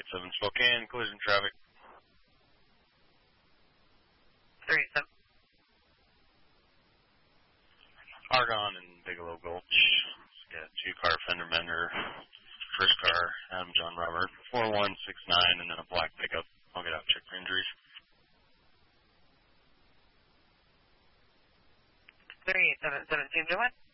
387 Spokane, collision traffic. 387. Argonne and Bigelow Gulch. Got 2-car fender bender. First car, Adam John Robert, 4169, and then a black pickup. I'll get out, check for injuries. 387, 17,